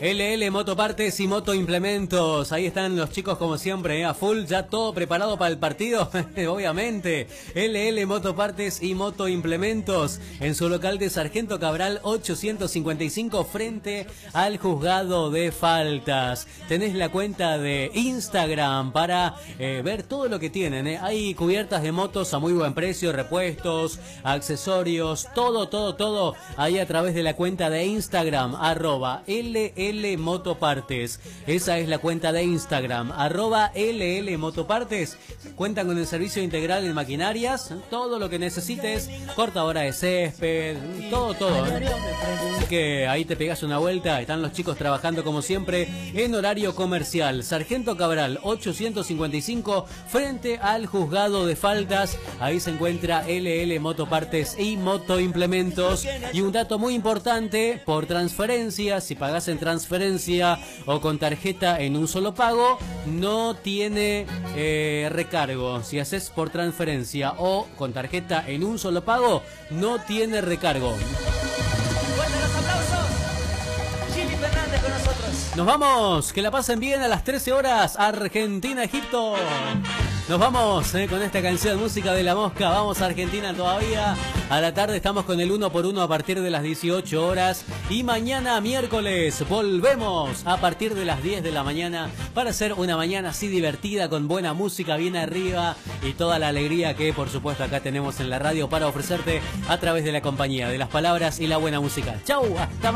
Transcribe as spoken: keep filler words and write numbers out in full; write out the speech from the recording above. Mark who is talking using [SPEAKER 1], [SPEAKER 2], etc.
[SPEAKER 1] L L Motopartes y Motoimplementos. Ahí están los chicos como siempre, ¿eh? A full, ya todo preparado para el partido, obviamente. L L Motopartes y Motoimplementos en su local de Sargento Cabral ochocientos cincuenta y cinco frente al juzgado de faltas. Tenés la cuenta de Instagram para eh, ver todo lo que tienen, ¿eh? Hay cubiertas de motos a muy buen precio, repuestos, accesorios, todo, todo, todo ahí a través de la cuenta de Instagram, arroba L L Motopartes. Esa es la cuenta de Instagram, arroba L L Motopartes. Cuentan con el servicio integral en maquinarias, todo lo que necesites, cortadora de césped, todo, todo, ¿eh? Así que ahí te pegas una vuelta, están los chicos trabajando como siempre en horario comercial. Sargento Cabral ochocientos cincuenta y cinco frente al juzgado de faltas. Ahí se encuentra L L Motopartes y Motoimplementos. Y un dato muy importante, por transferencia, si pagás en transferencia o con tarjeta en un solo pago, no tiene eh, recargo. Si haces por transferencia o con tarjeta en un solo pago, no tiene recargo.
[SPEAKER 2] Fuerte los aplausos. Chili Fernández con nosotros.
[SPEAKER 1] Nos vamos, que la pasen bien a las trece horas, Argentina-Egipto. Nos vamos eh, con esta canción, música de la mosca. Vamos a Argentina todavía. A la tarde estamos con el uno por uno a partir de las dieciocho horas. Y mañana miércoles volvemos a partir de las diez de la mañana para hacer una mañana así divertida, con buena música bien arriba y toda la alegría que por supuesto acá tenemos en la radio para ofrecerte a través de la compañía de las palabras y la buena música. Chau, hasta mañana.